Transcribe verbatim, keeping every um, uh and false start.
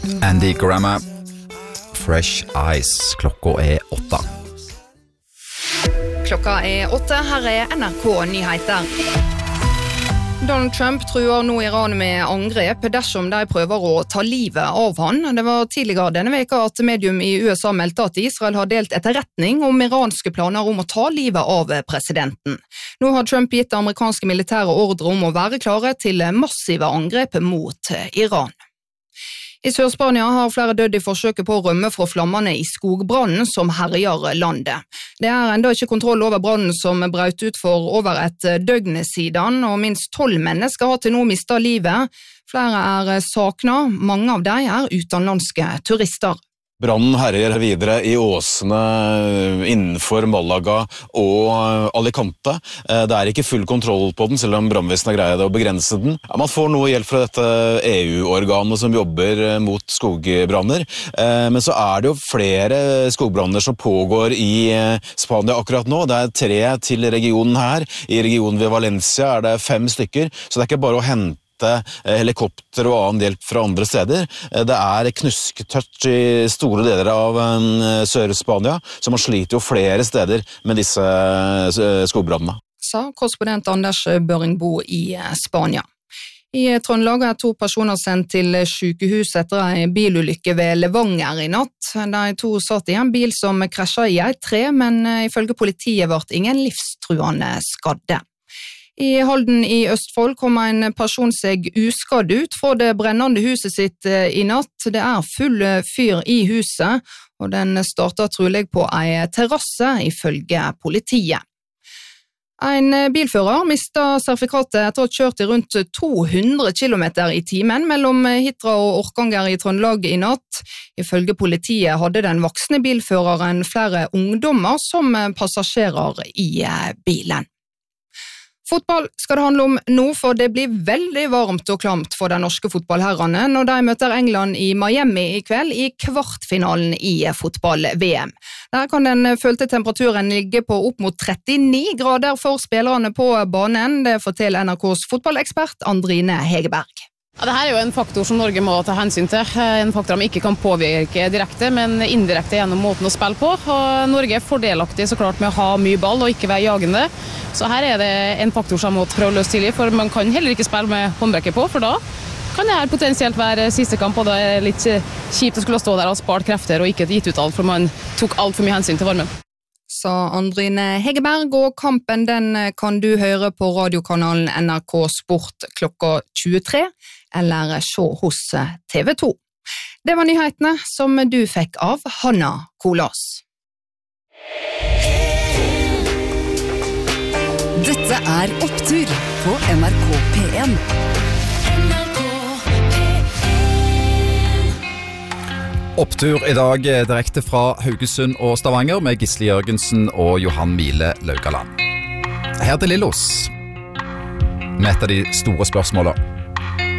Andy Grammer, Fresh Eyes. Klokka er åtte. Klokka er åtte, her er N R K Nyheter. Donald Trump truer nå Iran med angrep dersom de prøver å ta livet av han. Det var tidligere denne veka at medium i U S A meldte at Israel har delt etterretning om iranske planer om å ta livet av presidenten. Nå har Trump gitt amerikanske militære ordre om å være klare til massive angrep mot Iran. I Sør-Spania har flere dødd i forsøket på å rømme fra flammene i skogbrannen som herjer landet. Det er enda ikke kontroll over brannen som brøt ut for over et døgn siden, og minst tolv mennesker har til nå mistet livet. Flere er savnet, mange av dem er utenlandske turister. Brannen herjer videre i åsene innenfor Malaga og Alicante. Det er ikke full kontroll på den, selv om brannvesenet har greid å begrense den. Man får noe hjelp fra dette E U-organet som jobber mot skogbranner. Men så er det jo flere skogbranner som pågår i Spania akkurat nå. Det er tre til regionen her. I regionen ved Valencia er det fem stykker, så det er ikke bare å hente helikopter og annen hjelp fra andre steder. Det er knusketørt i store deler av Sør-Spania, så man sliter jo flere steder med disse skogbrannene. Sa korrespondent Anders Børingbo i Spania. I Trøndelag er to personer sendt til sykehus etter en bilulykke ved Levanger i natt. De to satt i en bil som krasjet i et tre, men ifølge politiet ble ingen livstruende skadde. I Halden i Østfold kom en person seg uskadd ut fra det brennende huset sitt i natt. Det er full fyr i huset, og den startet trolig på en terrasse ifølge politiet. En bilfører mistet sertifikatet etter å ha kjørt i rundt to hundre kilometer i timen mellom Hitra og Orkanger i Trøndelag i natt. Ifølge politiet hadde den voksne bilføreren flere ungdommer som passasjerer i bilen. Fotball skal det handle om nå, for det blir veldig varmt og klamt for de norske fotballherrene når de møter England i Miami i kveld i kvartfinalen i fotball-V M. Der kan den følte temperaturen ligge på opp mot trettini grader for spillerne på banen. Det forteller N R K's fotballekspert Andrine Hegerberg. Ja, dette er jo en faktor som Norge må ta hensyn til. En faktor de ikke kan påvirke direkte, men indirekte gjennom måten å spille på. Og Norge er fordelaktig så klart med å ha mye ball og ikke være jagende. Så her er det en faktor som må prøve å løse tidlig, for man kan heller ikke spille med håndbrekket på, for da kan det her potensielt være siste kamp, og det er litt kjipt å skulle stå der og spart krefter og ikke gitt ut alt, for man tok alt for mye hensyn til varmen. Sa Andrine Hegerberg, og kampen den kan du høre på radiokanalen N R K Sport klokka tjuetre, eller se hos T V to. Det var nyhetene som du fikk av Hanna Kolas. Dette er Opptur på N R K P en. Opptur i dag direkte fra Haugesund og Stavanger med Gisle Jørgensen og Johan Mile Laugaland. Her til Lillos med et av de store spørsmålene.